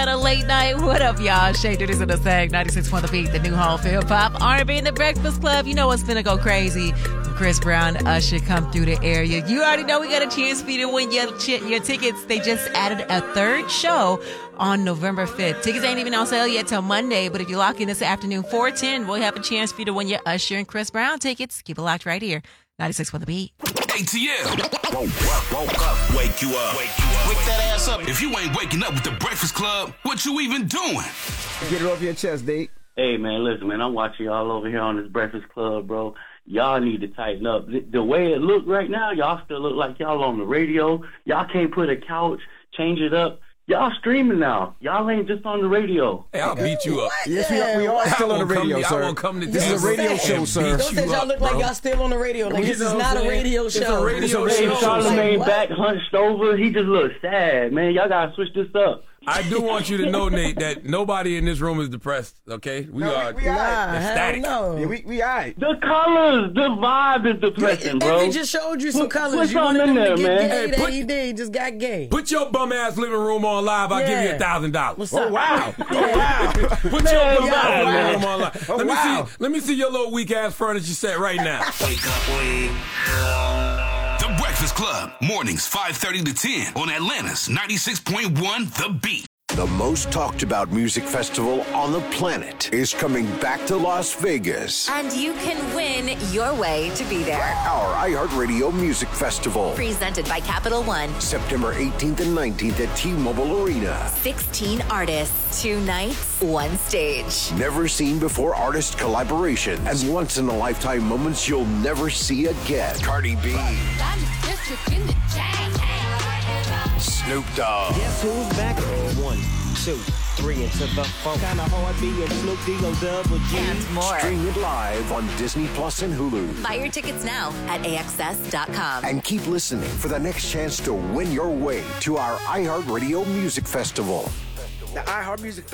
At a late night, what up, y'all? Shay Duties in the Sag, 96 The Beat, the new home for hip-hop, R&B, and the Breakfast Club. You know what's finna go crazy. Chris Brown and Usher come through the area. You already know we got a chance for you to win your tickets. They just added a third show on November 5th. Tickets ain't even on sale yet till Monday, but if you lock in this afternoon, 4:10, we'll have a chance for you to win your Usher and Chris Brown tickets. Keep it locked right here. 96 The Beat. ATL. Woke up. Wake you up. Wake that ass up. If you ain't waking up with the Breakfast Club, what you even doing? Get it off your chest, Date. Hey, man, listen, man, I'm watching y'all over here on this Breakfast Club, bro. Y'all need to tighten up. The way it look right now, y'all still look like y'all on the radio. Y'all can't put a couch, change it up. Y'all streaming now. Y'all ain't just on the radio. Hey, I'll beat you up. Yes, we are still on the radio, sir. I won't come to this is a radio show, sir. Don't say y'all look like y'all still on the radio. Like, this is not a radio show. It's a radio show. Charlamagne back hunched over. He just looks sad, man. Y'all got to switch this up. I do want you to know, Nate, that nobody in this room is depressed, okay? We are ecstatic. No. Yeah, we all right. The colors, the vibe is depressing, bro. He just showed you some colors. Put You wanted something him in to there, get man. gay that he did. He just got gay. Put your bum-ass living room on live. I'll give you $1,000. What's up? Oh, wow. Oh, wow. Put your bum-ass living room on live. Oh, wow. Let me see your little weak-ass furniture set right now. Wake up, wake. The Breakfast Club, mornings 5:30 to 10 on Atlanta's 96.1 The Beat. The most talked about music festival on the planet is coming back to Las Vegas. And you can win your way to be there. Our iHeartRadio Music Festival. Presented by Capital One. September 18th and 19th at T-Mobile Arena. 16 artists, 2 nights, 1 stage. Never seen before artist collaborations and once-in-a-lifetime moments you'll never see again. Cardi B. Snoop Dogg. Guess who's back? 1, 2, 3 into the 4. Kinda hard being Snoop D-O double G. And more. Stream it live on Disney Plus and Hulu. Buy your tickets now at AXS.com. And keep listening for the next chance to win your way to our iHeartRadio Music Festival. The iHeart Music